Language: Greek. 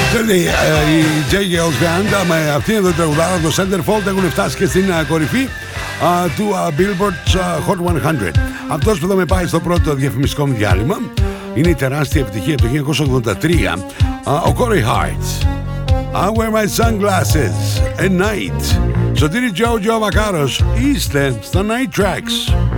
Οι J-Girls Band με αυτήν εδώ την τραγουδάρα, το Centerfold, έχουν φτάσει και στην κορυφή του Billboard Hot 100. Αυτός που θα με πάει στο πρώτο διαφημιστικό μου διάλειμμα είναι η τεράστια επιτυχία του 1983, ο Corey Hart. I wear my sunglasses at night. Σωτήρη Τζο Βακάρος, είστε στα Night Tracks.